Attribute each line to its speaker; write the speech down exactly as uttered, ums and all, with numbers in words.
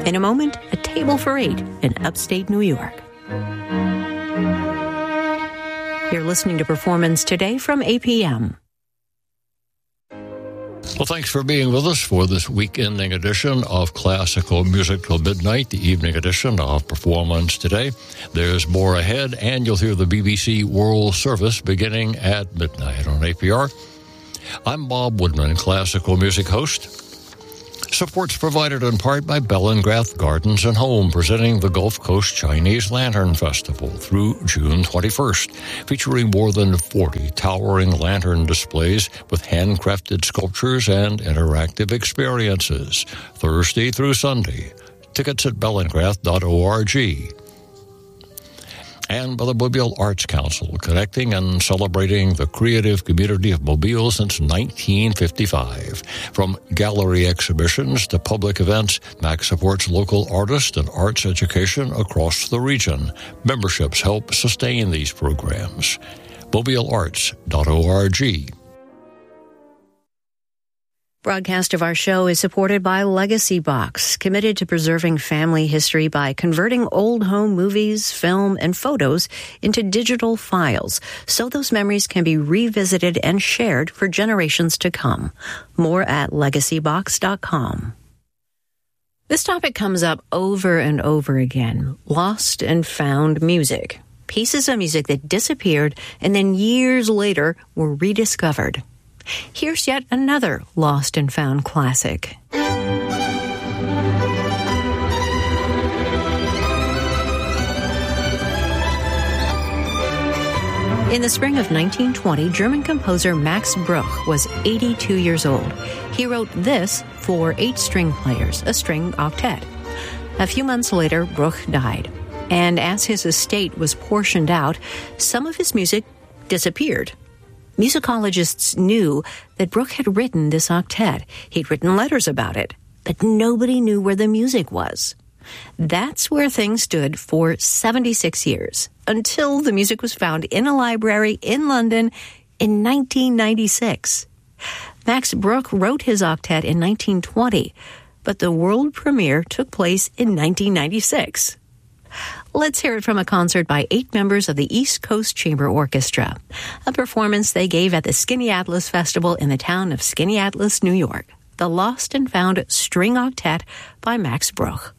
Speaker 1: In a moment, a table for eight in upstate New York. You're listening to Performance Today from A P M.
Speaker 2: Well, thanks for being with us for this week-ending edition of Classical Music Till Midnight, the evening edition of Performance Today. There's more ahead, and you'll hear the B B C World Service beginning at midnight on A P R. I'm Bob Woodman, classical music host. Support's provided in part by Bellingrath Gardens and Home, presenting the Gulf Coast Chinese Lantern Festival through June twenty-first, featuring more than forty towering lantern displays with handcrafted sculptures and interactive experiences, Thursday through Sunday. Tickets at bellingrath dot org. And by the Mobile Arts Council, connecting and celebrating the creative community of Mobile since nineteen fifty-five. From gallery exhibitions to public events, MAC supports local artists and arts education across the region. Memberships help sustain these programs. mobile arts dot org.
Speaker 1: Broadcast of our show is supported by Legacy Box, committed to preserving family history by converting old home movies, film, and photos into digital files so those memories can be revisited and shared for generations to come. More at legacy box dot com. This topic comes up over and over again: lost and found music. Pieces of music that disappeared and then years later were rediscovered. Here's yet another lost and found classic. In the spring of nineteen twenty, German composer Max Bruch was eighty-two years old. He wrote this for eight string players, a string octet. A few months later, Bruch died, and as his estate was portioned out, some of his music disappeared. Musicologists knew that Bruch had written this octet. He'd written letters about it, but nobody knew where the music was. That's where things stood for seventy-six years, until the music was found in a library in London in nineteen ninety-six. Max Bruch wrote his octet in nineteen twenty, but the world premiere took place in nineteen ninety-six. Let's hear it from a concert by eight members of the East Coast Chamber Orchestra, a performance they gave at the Skinny Atlas Festival in the town of Skinny Atlas, New York. The Lost and Found String Octet by Max Bruch.